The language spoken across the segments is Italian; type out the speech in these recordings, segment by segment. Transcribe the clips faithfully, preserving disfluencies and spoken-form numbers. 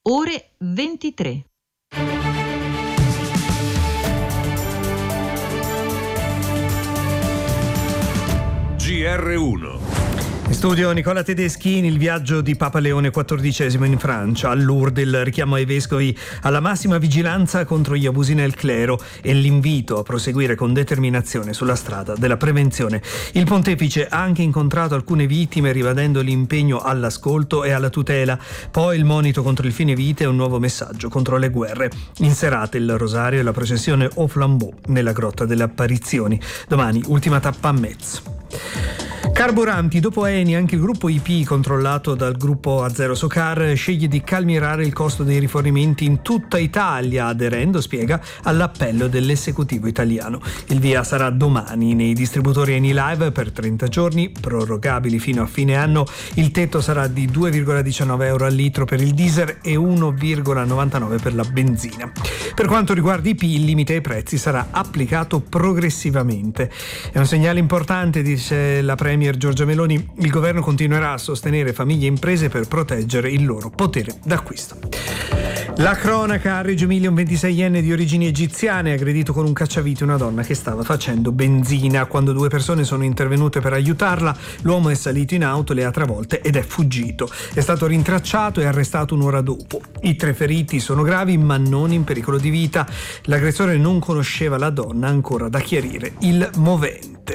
ore ventitré. G R uno. In studio Nicola Tedeschini. Il viaggio di Papa Leone quattordicesimo in Francia, a Lourdes, il richiamo ai vescovi alla massima vigilanza contro gli abusi nel clero e l'invito a proseguire con determinazione sulla strada della prevenzione. Il pontefice ha anche incontrato alcune vittime ribadendo l'impegno all'ascolto e alla tutela. Poi il monito contro il fine vita e un nuovo messaggio contro le guerre. In serata il rosario e la processione au flambeau nella grotta delle apparizioni. Domani ultima tappa a Metz. Carburanti. Dopo Eni, anche il gruppo I P, controllato dal gruppo Azero Socar, sceglie di calmierare il costo dei rifornimenti in tutta Italia, aderendo, spiega, all'appello dell'esecutivo italiano. Il via sarà domani nei distributori Eni Live per trenta giorni, prorogabili fino a fine anno. Il tetto sarà di due virgola diciannove euro al litro per il diesel e uno virgola novantanove per la benzina. Per quanto riguarda I P, il limite ai prezzi sarà applicato progressivamente. È un segnale importante, dice la Premier Giorgia Meloni. Il governo continuerà a sostenere famiglie e imprese per proteggere il loro potere d'acquisto. La cronaca: a Reggio Emilia un ventiseienne di origini egiziane ha aggredito con un cacciavite una donna che stava facendo benzina. Quando due persone sono intervenute per aiutarla, l'uomo è salito in auto, le ha travolte ed è fuggito. È stato rintracciato e arrestato un'ora dopo. I tre feriti sono gravi ma non in pericolo di vita. L'aggressore non conosceva la donna, ancora da chiarire il movente.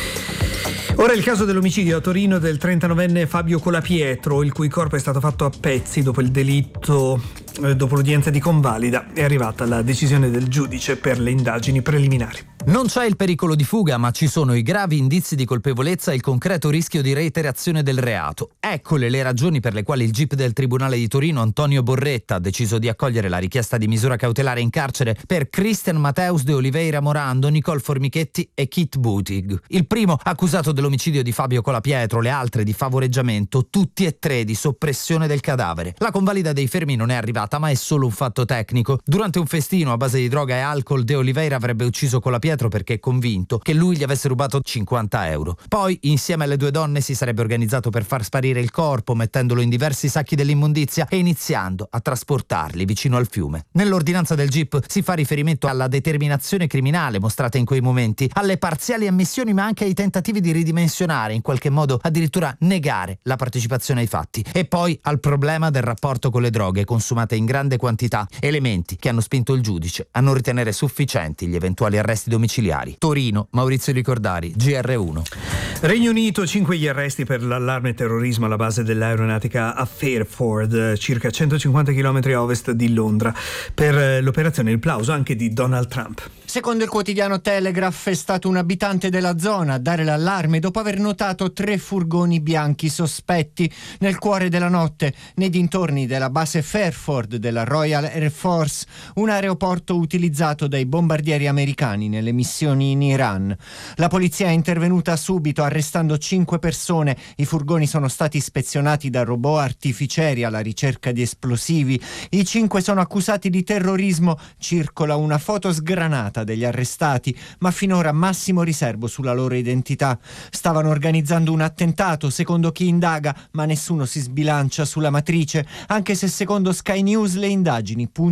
Ora il caso dell'omicidio a Torino del trentanovenne Fabio Colapietro, il cui corpo è stato fatto a pezzi dopo il delitto. Dopo l'udienza di convalida è arrivata la decisione del giudice per le indagini preliminari. Non c'è il pericolo di fuga, ma ci sono i gravi indizi di colpevolezza e il concreto rischio di reiterazione del reato. Eccole le ragioni per le quali il G I P del Tribunale di Torino, Antonio Borretta, ha deciso di accogliere la richiesta di misura cautelare in carcere per Christian Mateus de Oliveira Morando, Nicole Formichetti e Kit Butig. Il primo accusato dell'omicidio di Fabio Colapietro, le altre di favoreggiamento, tutti e tre di soppressione del cadavere. La convalida dei fermi non è arrivata, ma è solo un fatto tecnico. Durante un festino a base di droga e alcol, de Oliveira avrebbe ucciso Colapietro perché è convinto che lui gli avesse rubato cinquanta euro. Poi, insieme alle due donne, si sarebbe organizzato per far sparire il corpo, mettendolo in diversi sacchi dell'immondizia e iniziando a trasportarli vicino al fiume. Nell'ordinanza del G I P si fa riferimento alla determinazione criminale mostrata in quei momenti, alle parziali ammissioni ma anche ai tentativi di ridimensionare, in qualche modo addirittura negare la partecipazione ai fatti, e poi al problema del rapporto con le droghe consumate in grande quantità, elementi che hanno spinto il giudice a non ritenere sufficienti gli eventuali arresti domiciliari. Torino, Maurizio Ricordari, G R uno. Regno Unito, cinque gli arresti per l'allarme terrorismo alla base dell'aeronautica a Fairford, circa centocinquanta chilometri a ovest di Londra. Per l'operazione il plauso anche di Donald Trump. Secondo il quotidiano Telegraph è stato un abitante della zona a dare l'allarme dopo aver notato tre furgoni bianchi sospetti nel cuore della notte nei dintorni della base Fairford della Royal Air Force, un aeroporto utilizzato dai bombardieri americani nelle missioni in Iran. La polizia è intervenuta subito arrestando cinque persone. I furgoni sono stati ispezionati da robot artificieri alla ricerca di esplosivi. I cinque sono accusati di terrorismo. Circola una foto sgranata degli arrestati, ma finora massimo riservo sulla loro identità. Stavano organizzando un attentato, secondo chi indaga, ma nessuno si sbilancia sulla matrice, anche se secondo Sky News le indagini puntano